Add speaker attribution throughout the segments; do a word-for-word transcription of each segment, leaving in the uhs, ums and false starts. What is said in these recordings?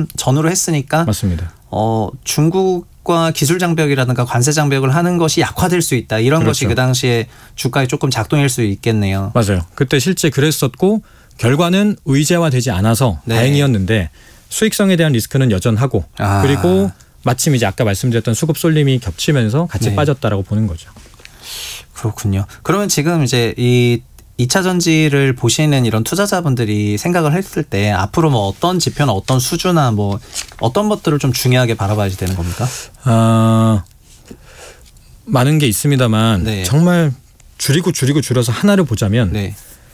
Speaker 1: 전 전후로 했으니까
Speaker 2: 맞습니다.
Speaker 1: 어, 중국과 기술 장벽이라든가 관세 장벽을 하는 것이 약화될 수 있다. 이런
Speaker 2: 그렇죠.
Speaker 1: 것이 그 당시에 주가에 조금 작동일 수 있겠네요.
Speaker 2: 맞아요. 그때 실제 그랬었고 결과는 의제화되지 않아서
Speaker 1: 네.
Speaker 2: 다행이었는데 수익성에 대한 리스크는 여전하고
Speaker 1: 아.
Speaker 2: 그리고 마침 이제 아까 말씀드렸던 수급 쏠림이 겹치면서 같이
Speaker 1: 네.
Speaker 2: 빠졌다라고 보는 거죠.
Speaker 1: 그렇군요. 그러면 지금 이제 이 이 차 전지를 보시는 이런 투자자분들이 생각을 했을 때 앞으로 뭐 어떤 지표나 어떤 수주나 뭐 어떤 것들을 좀 중요하게 바라봐야 되는 겁니까?
Speaker 2: 아, 많은 게 있습니다만
Speaker 1: 네.
Speaker 2: 정말 줄이고 줄이고 줄여서 하나를 보자면
Speaker 1: 네.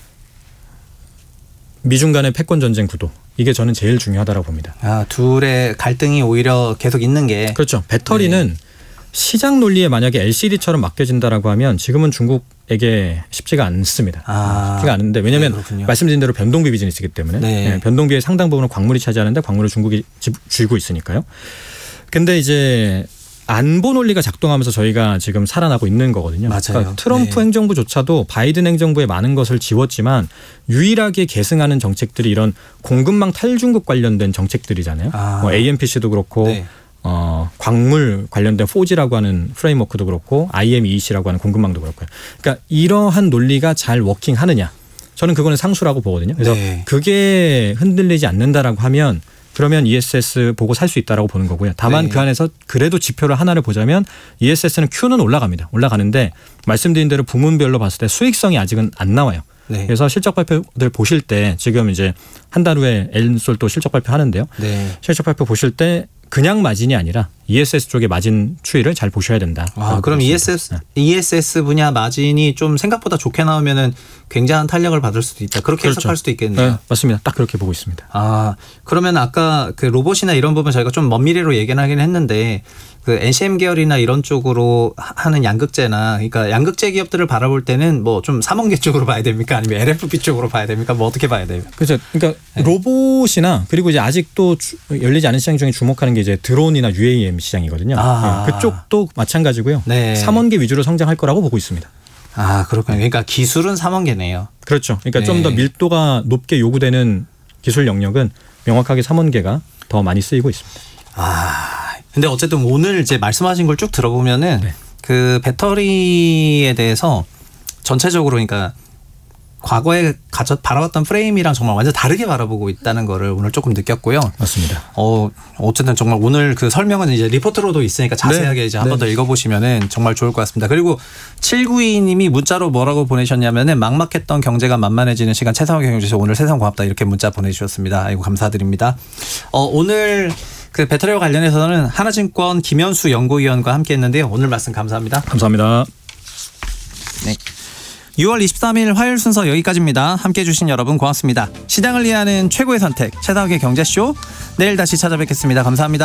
Speaker 2: 미중 간의 패권 전쟁 구도 이게 저는 제일 중요하다고 봅니다.
Speaker 1: 아, 둘의 갈등이 오히려 계속 있는 게
Speaker 2: 그렇죠. 배터리는
Speaker 1: 네.
Speaker 2: 시장 논리에 만약에 엘시디처럼 맡겨진다라고 하면 지금은 중국에게 쉽지가 않습니다.
Speaker 1: 아,
Speaker 2: 쉽지가 않은데 왜냐하면
Speaker 1: 네,
Speaker 2: 말씀드린 대로 변동비 비즈니스이기 때문에
Speaker 1: 네.
Speaker 2: 네, 변동비의 상당 부분은 광물이 차지하는데 광물을 중국이 쥐고 있으니까요. 근데 이제 안보 논리가 작동하면서 저희가 지금 살아나고 있는 거거든요.
Speaker 1: 맞아요.
Speaker 2: 그러니까 트럼프
Speaker 1: 네.
Speaker 2: 행정부조차도 바이든 행정부의 많은 것을 지웠지만 유일하게 계승하는 정책들이 이런 공급망 탈중국 관련된 정책들이잖아요.
Speaker 1: 아.
Speaker 2: 뭐 에이엠피씨도 그렇고
Speaker 1: 네.
Speaker 2: 어, 광물 관련된 포지라고 하는 프레임워크도 그렇고 아이엠이이씨라고 하는 공급망도 그렇고요. 그러니까 이러한 논리가 잘 워킹하느냐. 저는 그거는 상수라고 보거든요. 그래서
Speaker 1: 네.
Speaker 2: 그게 흔들리지 않는다라고 하면 그러면 이에스에스 보고 살 수 있다라고 보는 거고요. 다만
Speaker 1: 네.
Speaker 2: 그 안에서 그래도 지표를 하나를 보자면 이에스에스는 Q는 올라갑니다. 올라가는데 말씀드린 대로 부문별로 봤을 때 수익성이 아직은 안 나와요.
Speaker 1: 네.
Speaker 2: 그래서 실적 발표들 보실 때 지금 이제 한 달 후에 엔솔도 실적 발표하는데요.
Speaker 1: 네.
Speaker 2: 실적 발표 보실 때 그냥 마진이 아니라 이에스에스 쪽의 마진 추이를 잘 보셔야 된다.
Speaker 1: 아, 그럼 이에스에스,
Speaker 2: 네.
Speaker 1: 이에스에스 분야 마진이 좀 생각보다 좋게 나오면은 굉장한 탄력을 받을 수도 있다. 그렇게
Speaker 2: 그렇죠.
Speaker 1: 해석할 수도 있겠네요.
Speaker 2: 네, 맞습니다. 딱 그렇게 보고 있습니다.
Speaker 1: 아, 그러면 아까 그 로봇이나 이런 부분 저희가 좀 먼 미래로 얘기는 하긴 했는데 그 엔씨엠 계열이나 이런 쪽으로 하는 양극재나 그러니까 양극재 기업들을 바라볼 때는 뭐 좀 삼원계 쪽으로 봐야 됩니까? 아니면 엘에프피 쪽으로 봐야 됩니까? 뭐 어떻게 봐야 돼요?
Speaker 2: 그렇죠. 그러니까
Speaker 1: 네.
Speaker 2: 로봇이나 그리고 이제 아직도 주, 열리지 않은 시장 중에 주목하는 게 이제 드론이나 유에이엠 시장이거든요.
Speaker 1: 아.
Speaker 2: 네, 그쪽도 마찬가지고요.
Speaker 1: 네.
Speaker 2: 삼원계 위주로 성장할 거라고 보고 있습니다.
Speaker 1: 아, 그렇군요. 그러니까 기술은 삼원계네요.
Speaker 2: 그렇죠. 그러니까
Speaker 1: 네.
Speaker 2: 좀 더 밀도가 높게 요구되는 기술 영역은 명확하게 삼원계가 더 많이 쓰이고 있습니다.
Speaker 1: 아, 근데 어쨌든 오늘 이제 말씀하신 걸 쭉 들어보면은
Speaker 2: 네.
Speaker 1: 그 배터리에 대해서 전체적으로 그러니까 과거에 가져 바라봤던 프레임이랑 정말 완전 다르게 바라보고 있다는 거를 오늘 조금 느꼈고요.
Speaker 2: 맞습니다.
Speaker 1: 어, 어쨌든 정말 오늘 그 설명은 이제 리포트로도 있으니까 자세하게
Speaker 2: 네.
Speaker 1: 이제 한 번 더
Speaker 2: 네.
Speaker 1: 읽어보시면은 정말 좋을 것 같습니다. 그리고 칠구이이 님이 문자로 뭐라고 보내셨냐면은 막막했던 경제가 만만해지는 시간 최상호 경제에서 오늘 세상 고맙다 이렇게 문자 보내주셨습니다. 아이고 감사드립니다. 어, 오늘 그 배터리와 관련해서는 하나증권 김현수 연구위원과 함께했는데요. 오늘 말씀 감사합니다.
Speaker 2: 감사합니다.
Speaker 1: 네. 유월 이십삼일 화요일 순서 여기까지입니다. 함께해 주신 여러분 고맙습니다. 시장을 이해하는 최고의 선택 최상욱의 경제쇼 내일 다시 찾아뵙겠습니다. 감사합니다.